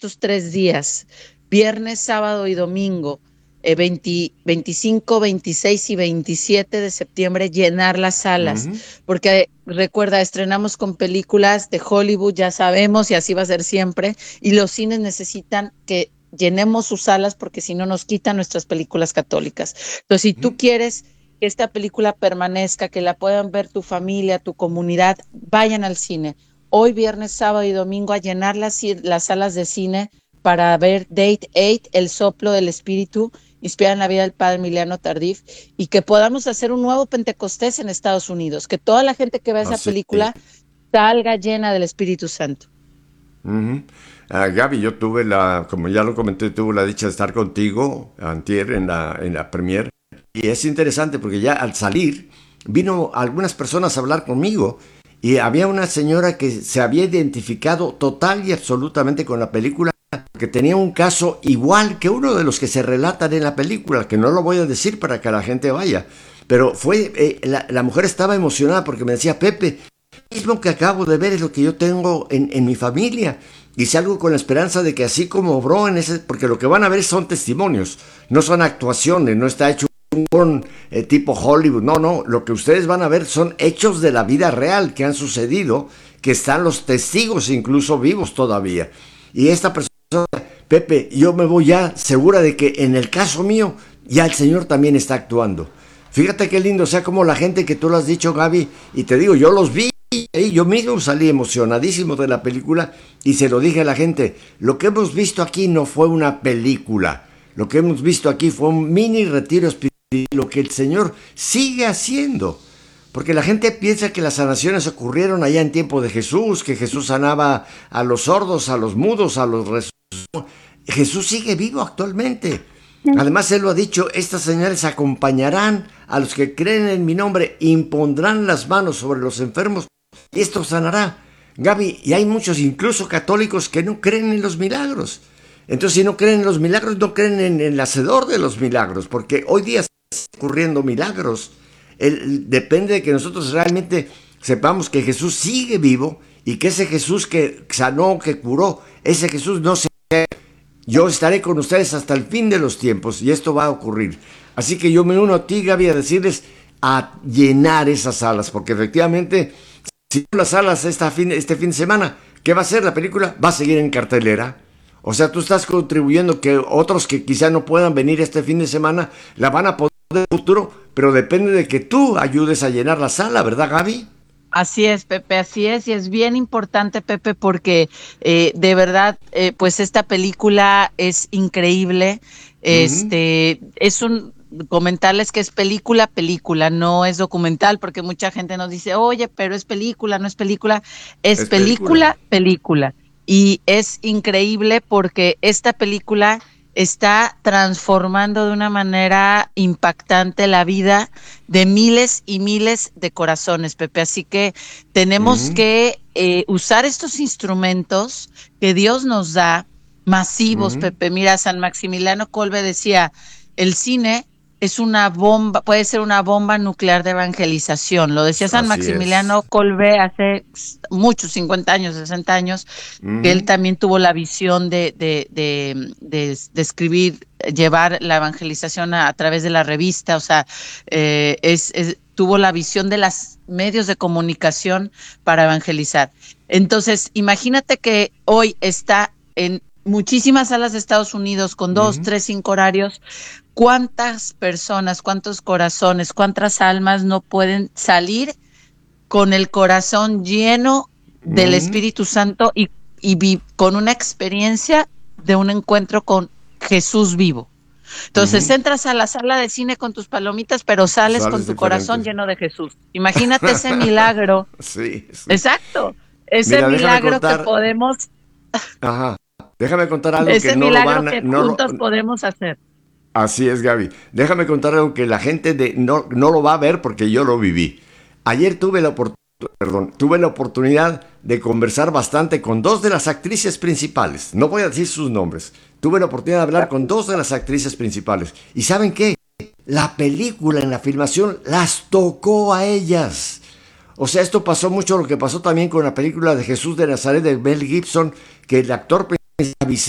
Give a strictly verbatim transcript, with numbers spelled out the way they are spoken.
estos tres días, viernes, sábado y domingo, eh, veinte, veinticinco, veintiséis y veintisiete de septiembre, llenar las salas, Uh-huh. porque recuerda, estrenamos con películas de Hollywood, ya sabemos, y así va a ser siempre, y los cines necesitan que llenemos sus salas porque si no nos quitan nuestras películas católicas. Entonces, si tú quieres que esta película permanezca, que la puedan ver tu familia, tu comunidad, vayan al cine. Hoy, viernes, sábado y domingo, a llenar las, las salas de cine para ver Date ocho, El soplo del espíritu, inspirada en la vida del padre Emiliano Tardif, y que podamos hacer un nuevo Pentecostés en Estados Unidos, que toda la gente que vea esa Así. película salga llena del Espíritu Santo. Uh-huh. Uh, Gaby, yo tuve la, como ya lo comenté, tuve la dicha de estar contigo antier en la, en la premier, y es interesante porque ya al salir vino algunas personas a hablar conmigo y había una señora que se había identificado total y absolutamente con la película, que tenía un caso igual que uno de los que se relatan en la película, que no lo voy a decir para que la gente vaya, pero fue, eh, la, la mujer estaba emocionada porque me decía: Pepe, lo mismo que acabo de ver es lo que yo tengo en, en mi familia. Y salgo con la esperanza de que así como obró en ese, porque lo que van a ver son testimonios, no son actuaciones, no está hecho un eh, tipo Hollywood, no, no, lo que ustedes van a ver son hechos de la vida real que han sucedido, que están los testigos incluso vivos todavía. Y esta persona, Pepe, yo me voy ya segura de que en el caso mío ya el Señor también está actuando. Fíjate qué lindo, o sea, como la gente que tú lo has dicho, Gaby, y te digo, yo los vi. Y yo mismo salí emocionadísimo de la película y se lo dije a la gente: lo que hemos visto aquí no fue una película, lo que hemos visto aquí fue un mini retiro espiritual, lo que el Señor sigue haciendo. Porque la gente piensa que las sanaciones ocurrieron allá en tiempo de Jesús, que Jesús sanaba a los sordos, a los mudos, a los resucitados. Jesús sigue vivo actualmente. Además, Él lo ha dicho: estas señales acompañarán a los que creen en mi nombre, impondrán las manos sobre los enfermos y esto sanará. Gaby, y hay muchos, incluso católicos, que no creen en los milagros. Entonces, si no creen en los milagros, no creen en el hacedor de los milagros, porque hoy día están ocurriendo milagros. El, depende de que nosotros realmente sepamos que Jesús sigue vivo y que ese Jesús que sanó, que curó, ese Jesús no se... Yo estaré con ustedes hasta el fin de los tiempos y esto va a ocurrir. Así que yo me uno a ti, Gaby, a decirles a llenar esas salas, porque efectivamente, si las salas esta fin, este fin de semana, ¿qué va a hacer la película? Va a seguir en cartelera. O sea, tú estás contribuyendo que otros que quizá no puedan venir este fin de semana la van a poder en el futuro, pero depende de que tú ayudes a llenar la sala, ¿verdad, Gaby? Así es, Pepe, así es, y es bien importante, Pepe, porque eh, de verdad, eh, pues esta película es increíble. Uh-huh. Este, es un comentarles que es película, película, no es documental, porque mucha gente nos dice: oye, pero es película, no es película, es Es película. película, película. Y es increíble porque esta película está transformando de una manera impactante la vida de miles y miles de corazones, Pepe. Así que tenemos Uh-huh. que eh, usar estos instrumentos que Dios nos da, masivos, Uh-huh. Pepe. Mira, San Maximiliano Kolbe decía: el cine es una bomba, puede ser una bomba nuclear de evangelización. Lo decía San Así es. Maximiliano Kolbe hace muchos, cincuenta años, sesenta años, que él Uh-huh. también tuvo la visión de, de, de, de, de escribir, llevar la evangelización a, a través de la revista, o sea, eh, es, es, tuvo la visión de los medios de comunicación para evangelizar. Entonces, imagínate que hoy está en muchísimas salas de Estados Unidos con dos, Uh-huh. tres, cinco horarios. ¿Cuántas personas, cuántos corazones, cuántas almas no pueden salir con el corazón lleno del Uh-huh. Espíritu Santo y, y vi, con una experiencia de un encuentro con Jesús vivo? Entonces Uh-huh. entras a la sala de cine con tus palomitas, pero sales con Sales tu corazón diferente. lleno de Jesús. Imagínate ese milagro. Sí, sí. Exacto. Ese Mira, déjame milagro que contar, podemos, ajá, déjame contar algo que ese no lo milagro van, a- que no lo, juntos podemos hacer. así es, Gaby. Déjame contar algo que la gente de, no, no lo va a ver porque yo lo viví. Ayer tuve la oportunidad, perdón, tuve la oportunidad de conversar bastante con dos de las actrices principales. No voy a decir sus nombres. Tuve la oportunidad de hablar con dos de las actrices principales. ¿Y saben qué? La película en la filmación las tocó a ellas. O sea, esto pasó mucho lo que pasó también con la película de Jesús de Nazaret de Mel Gibson, que el actor principal